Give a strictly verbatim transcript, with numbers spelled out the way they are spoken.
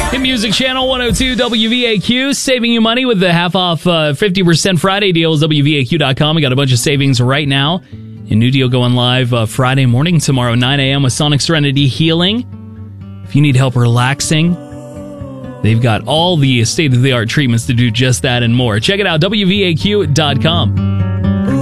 Hit Music Channel one oh two W V A Q, saving you money with the half-off uh, fifty percent Friday deals, W V A Q dot com. We got a bunch of savings right now. A new deal going live uh, Friday morning tomorrow, nine a.m. with Sonic Serenity Healing. If you need help relaxing, they've got all the state-of-the-art treatments to do just that and more. Check it out, W V A Q dot com.